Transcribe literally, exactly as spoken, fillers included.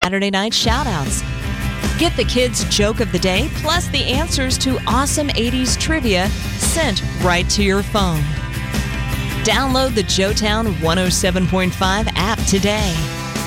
Saturday night shoutouts. Get the kids' joke of the day, plus the answers to awesome eighties trivia sent right to your phone. Download the Joetown one oh seven point five app today.